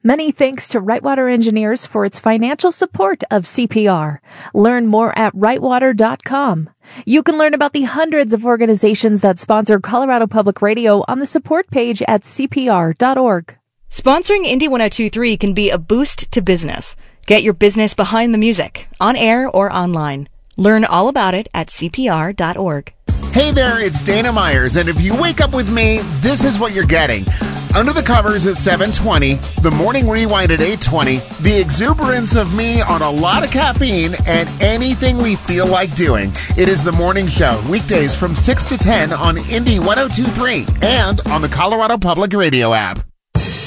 Many thanks to Rightwater Engineers for its financial support of CPR. Learn more at rightwater.com. You can learn about the hundreds of organizations that sponsor Colorado Public Radio on the support page at cpr.org. Sponsoring Indie 102.3 can be a boost to business. Get your business behind the music, on air or online. Learn all about it at cpr.org. Hey there, it's Dana Myers, and if you wake up with me, this is what you're getting. Under the Covers at 7:20, the Morning Rewind at 8:20, the exuberance of me on a lot of caffeine, and anything we feel like doing. It is the Morning Show, weekdays from 6 to 10 on Indie 102.3 and on the Colorado Public Radio app.